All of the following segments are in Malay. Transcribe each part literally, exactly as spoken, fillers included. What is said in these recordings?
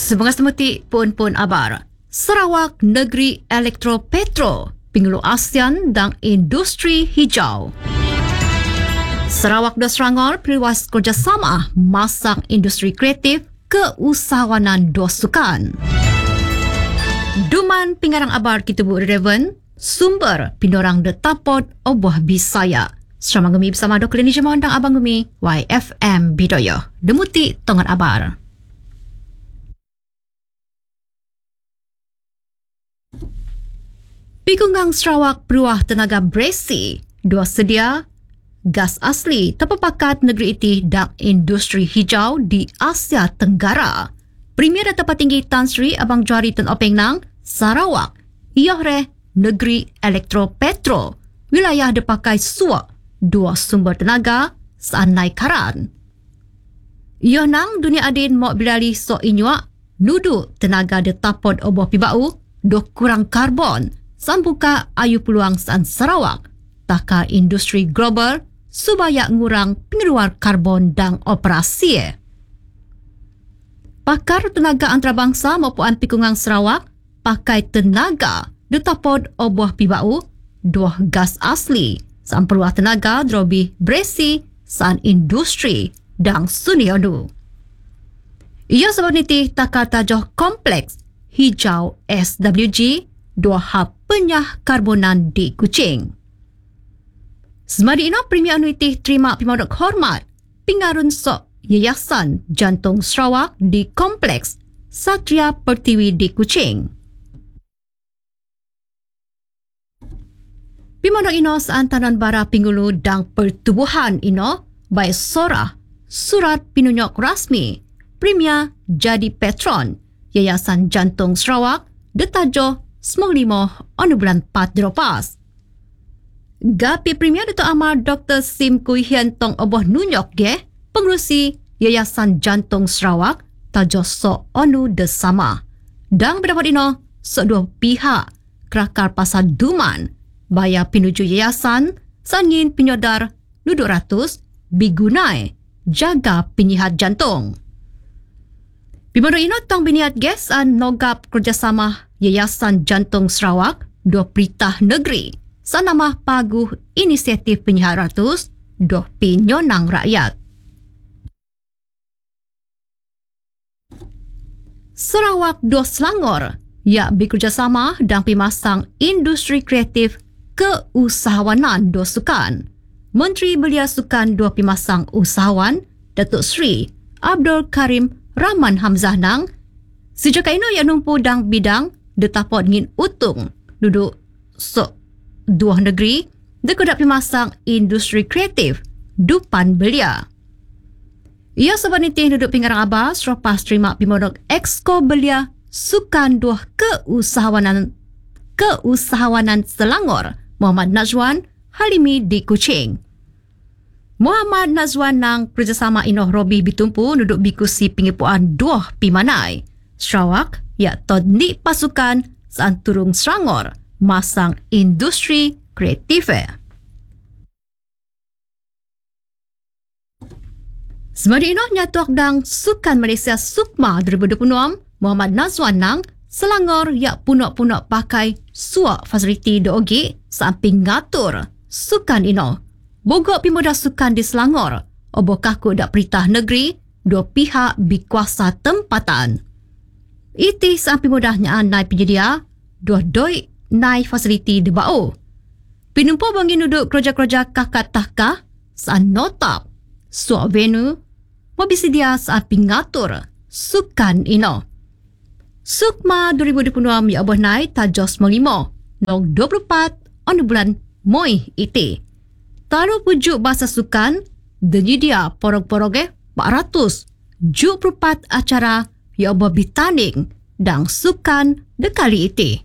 Sebagai semuti pun-pun abar. Sarawak Negeri Elektro-Petro, Pengulu ASEAN dan Industri Hijau. Sarawak dan Selangor perluas kerjasama masang industri kreatif keusahawanan dua sukan. Duman pengarang abar kita bu Reven, sumber pindorang de tapot obuah Bisaya. Serama gemi bersama Dokter Lini Jemawan dan Abang Gemi Y F M Bidoyo. Demuti tongan abar. Pikungang Sarawak Peruah Tenaga Bresi, dua sedia gas asli terpakat negeri iti dan industri hijau di Asia Tenggara. Premier dan Tempat Tinggi Tan Sri Abang Johari Tun Openg Nang, Sarawak, Iyohreh Negeri Elektro-Petro, wilayah dipakai suak dua sumber tenaga seanai karan. Iyoh nang dunia adin mok bilali so inyuak, nudu tenaga de tapod oboh pibau, doh kurang karbon, sambuka ayu peluang san Sarawak, taka industri global, supaya ngurang pengeluar karbon dan operasi. Pakar tenaga antarabangsa maupun pikungang Sarawak, pakai tenaga detapod oboh pibau, dua gas asli, san peluang tenaga drobi bresi, san industri dan sunionu. Ia sebab niti taka tajoh kompleks hijau S W G, dua hab penyah karbonan di Kuching. Semadi ino Premier Anuiti terima pimodok hormat pingarun sok Yayasan Jantung Sarawak di Kompleks Satria Pertiwi di Kuching. Pimodok ino seantaran bara pinggulu dan pertubuhan ino baik sorah surat pinunyok rasmi Premier jadi patron Yayasan Jantung Sarawak detajo sembilan lima on bulan empat dropas. Gapi Premier Dato' Amar Doktor Sim Kui Hian Tong oboh nunyok ge pengurusi Yayasan Jantung Sarawak tajo so onu desama. Dan berdapat ino so dua pihak kerakar pasal duman baya pinuju yayasan sangin pinyodar duduk ratus bigunai jaga penyihat jantung. Pimodo ino tong biniat ges an nogap kerjasama Yayasan Jantung Sarawak dua peritah negeri sanamah paguh inisiatif penyihat ratus dua pinyonang rakyat. Sarawak dua Selangor ya bekerjasama dan pimasang industri kreatif keusahawanan dua sukan. Menteri Belia Sukan dua pimasang usahawan Datuk Sri Abdul Karim Rahman Hamzah Nang sejak ino yang numpu dang bidang detapot ngin utung duduk sok dua negeri dekodak pimasang industri kreatif dupan belia. Ia sebab niti duduk pingarang abah selepas terima pimodok Exco Belia Sukan dua keusahawanan keusahawanan Selangor Muhammad Nazwan Halimi di Kuching. Muhammad Nazwan nang kerjasama inoh Robi bitumpu duduk bikusi pengipuan dua pimanai. Sarawak ya todni pasukan santurung Selangor masang industri kreatif. Semadi inoh nyatuak dang Sukan Malaysia Sukma dua ribu dua puluh enam Muhammad Nazwan nang Selangor ya punok-punok pakai suak fasiliti dogi samping ngatur sukan ino. Bogok pemuda sukan di Selangor, oboh kaku dak peritah negeri, dua pihak bikuasa tempatan. Iti samping mudahnya nai penyedia, dua doi nai fasiliti di bau. Pinumpu bangin duduk kerja-kerja kakak tahkah, saan notap, suak venue, mobil sedia samping ngatur sukan ino. Sukma dua ribu dua puluh enam ya oboh nai tajos melimo, nog dua puluh empat on bulan Moi iti. Taruh pujuk bahasa sukan, denyedia porog-porogeh empat ratus tujuh puluh empat acara yang bertanding dan sukan dekali iti.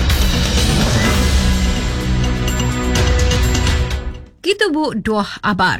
Kita bu dua abar.